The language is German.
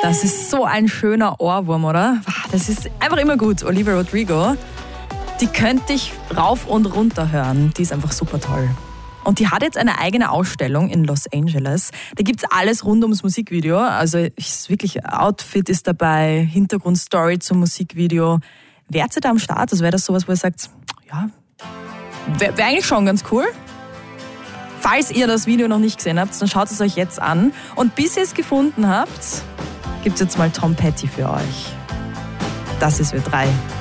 Das ist so ein schöner Ohrwurm, oder? Das ist einfach immer gut. Olivia Rodrigo, die könnte ich rauf und runter hören. Die ist einfach super toll. Und die hat jetzt eine eigene Ausstellung in Los Angeles. Da gibt's alles rund ums Musikvideo. Also ist wirklich, Outfit ist dabei, Hintergrundstory zum Musikvideo. Wärt ihr da am Start? Also wäre das sowas, wo ihr sagt, ja, wäre eigentlich schon ganz cool. Falls ihr das Video noch nicht gesehen habt, dann schaut es euch jetzt an. Und bis ihr es gefunden habt, gibt's jetzt mal Tom Petty für euch. Das ist W3.